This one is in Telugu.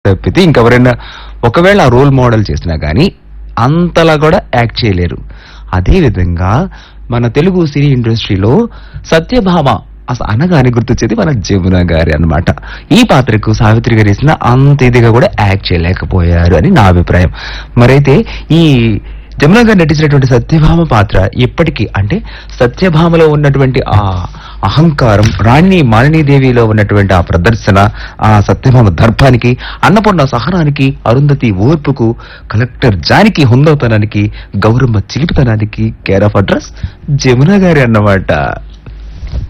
తప్పితే ఇంకెవరైనా ఒకవేళ ఆ రోల్ మోడల్ చేసినా గానీ అంతలా కూడా యాక్ట్ చేయలేరు. అదే విధంగా మన తెలుగు సినీ ఇండస్ట్రీలో సత్యభామ అనగానే గుర్తొచ్చేది మన జమున గారి అన్నమాట. ఈ పాత్రకు సావిత్రి గారు వేసిన అంత ఇదిగా కూడా యాక్ట్ చేయలేకపోయారు అని నా అభిప్రాయం. మరైతే ఈ జమున గారు నటించినటువంటి సత్యభామ పాత్ర ఇప్పటికీ అంటే సత్యభామలో ఉన్నటువంటి ఆ అహంకారం, రాణి మాలినీదేవిలో ఉన్నటువంటి ఆ ప్రదర్శన, ఆ సత్యభామ దర్పానికి, అన్నపూర్ణ సహనానికి, Arundhati ఓర్పుకు, collector Janaki హుందాతనానికి, Gauramma చిలిపితనానికి care of address Jamuna గారి అన్నమాట.